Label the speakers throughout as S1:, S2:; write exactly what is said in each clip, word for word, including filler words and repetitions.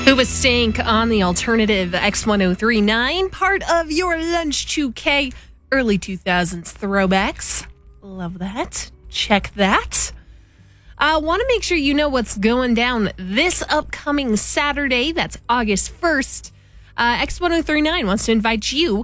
S1: Hoobastank on the alternative X ten thirty-nine, part of your Lunch two K early two thousands throwbacks. Love that. Check that. I uh, want to make sure you know what's going down this upcoming Saturday. That's August first. Uh, X ten thirty-nine wants to invite you,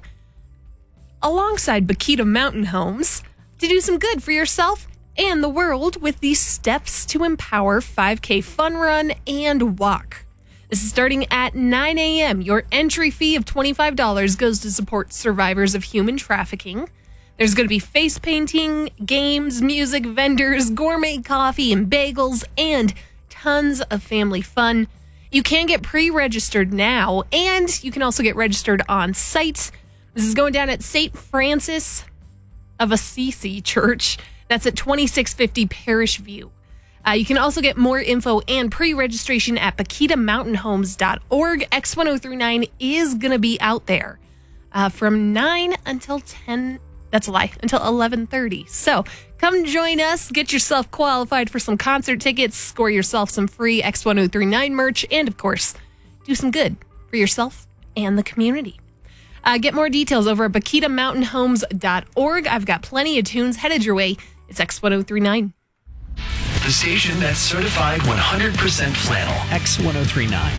S1: alongside Bakita Mountain Homes, to do some good for yourself and the world with the Steps to Empower five K Fun Run and Walk. This is starting at nine a.m. Your entry fee of twenty-five dollars goes to support survivors of human trafficking. There's going to be face painting, games, music, vendors, gourmet coffee and bagels, and tons of family fun. You can get pre-registered now, and you can also get registered on site. This is going down at Saint Francis of Assisi Church. That's at twenty-six fifty Parish View. Uh, you can also get more info and pre-registration at bakita mountain homes dot org. X ten thirty-nine is going to be out there uh, from nine until ten. That's a lie, until eleven thirty. So come join us. Get yourself qualified for some concert tickets. Score yourself some free X ten thirty-nine merch. And, of course, do some good for yourself and the community. Uh, get more details over at bakita mountain homes dot org. I've got plenty of tunes headed your way. It's X ten thirty-nine.
S2: The station that's certified one hundred percent flannel. X ten thirty-nine.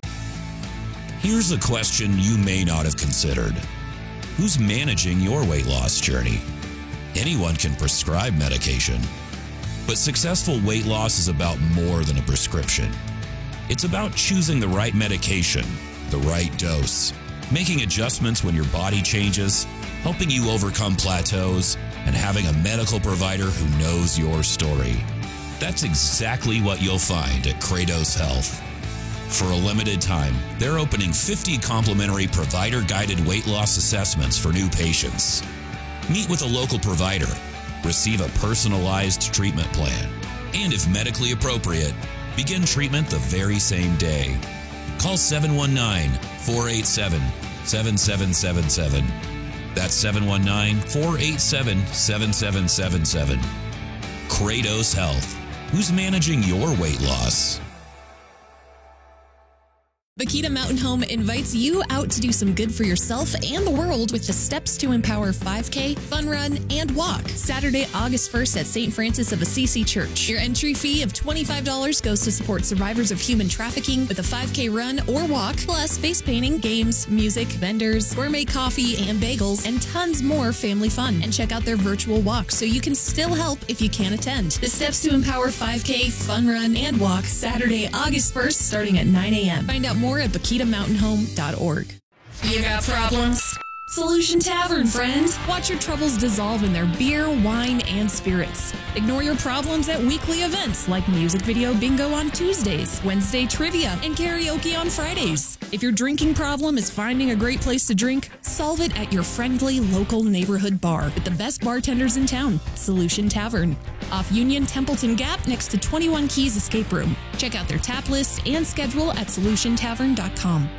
S3: Here's a question you may not have considered. Who's managing your weight loss journey? Anyone can prescribe medication, but successful weight loss is about more than a prescription. It's about choosing the right medication, the right dose, making adjustments when your body changes, helping you overcome plateaus, and having a medical provider who knows your story. That's exactly what you'll find at Kratos Health. For a limited time, they're opening fifty complimentary provider-guided weight loss assessments for new patients. Meet with a local provider, receive a personalized treatment plan, and if medically appropriate, begin treatment the very same day. Call seven one nine, four eight seven, seven seven seven seven. That's seven one nine, four eight seven, seven seven seven seven. Kratos Health. Who's managing your weight loss?
S4: Bakita Mountain Home invites you out to do some good for yourself and the world with the Steps to Empower five K, Fun Run, and Walk. Saturday, August first at Saint Francis of Assisi Church. Your entry fee of twenty-five dollars goes to support survivors of human trafficking with a five K run or walk, plus face painting, games, music, vendors, gourmet coffee and bagels, and tons more family fun. And check out their virtual walk so you can still help if you can't attend. The Steps to Empower five K, Fun Run, and Walk, Saturday, August first, starting at nine a.m. Find out more at bakita mountain home dot org. You got problems? Solution Tavern, friend. Watch your troubles dissolve in their beer, wine, and spirits. Ignore your problems at weekly events like music video bingo on Tuesdays, Wednesday trivia, and karaoke on Fridays. If your drinking problem is finding a great place to drink, solve it at your friendly local neighborhood bar with the best bartenders in town, Solution Tavern. Off Union Templeton Gap next to twenty-one Keys Escape Room. Check out their tap list and schedule at solution tavern dot com.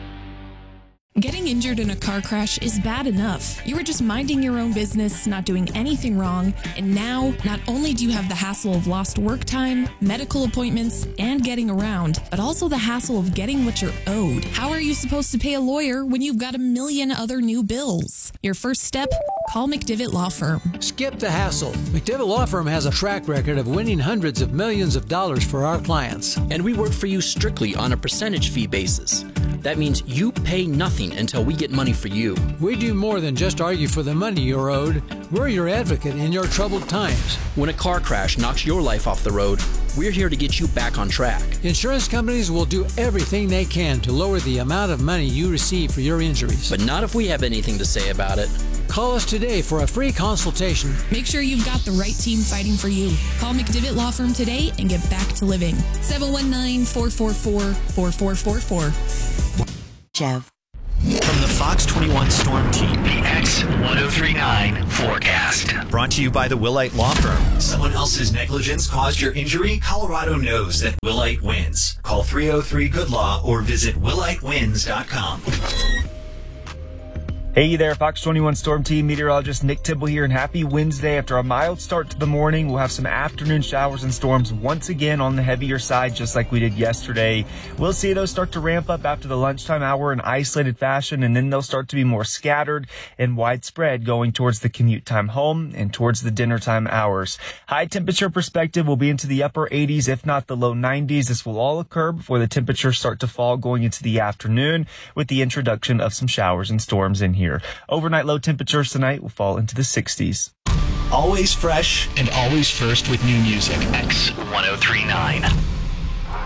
S4: Getting injured in a car crash is bad enough. You were just minding your own business, not doing anything wrong, and now not only do you have the hassle of lost work time, medical appointments, and getting around, but also the hassle of getting what you're owed. How are you supposed to pay a lawyer when you've got a million other new bills? Your first step? Call McDivitt Law Firm.
S5: Skip the hassle. McDivitt Law Firm has a track record of winning hundreds of millions of dollars for our clients.
S6: And we work for you strictly on a percentage fee basis. That means you pay nothing until we get money for you.
S5: We do more than just argue for the money you're owed. We're your advocate in your troubled times.
S6: When a car crash knocks your life off the road, we're here to get you back on track.
S5: Insurance companies will do everything they can to lower the amount of money you receive for your injuries.
S6: But not if we have anything to say about it.
S5: Call us today for a free consultation.
S4: Make sure you've got the right team fighting for you. Call McDivitt Law Firm today and get back to living. seven one nine, four four four, four four four four.
S7: Jeff.
S2: From the Fox twenty-one Storm Team, the X ten thirty-nine forecast. Brought to you by the Willite Law Firm. Someone else's negligence caused your injury? Colorado knows that Willite wins. Call three oh three good law or visit willite wins dot com.
S8: Hey there, Fox twenty-one Storm Team meteorologist Nick Tibble here, and happy Wednesday. After a mild start to the morning, we'll have some afternoon showers and storms once again on the heavier side, just like we did yesterday. We'll see those start to ramp up after the lunchtime hour in isolated fashion, and then they'll start to be more scattered and widespread going towards the commute time home and towards the dinner time hours. High temperature perspective will be into the upper eighties, if not the low nineties. This will all occur before the temperatures start to fall going into the afternoon with the introduction of some showers and storms in here. Overnight low temperatures tonight will fall into the sixties.
S2: Always fresh and always first with new music. X ten thirty-nine.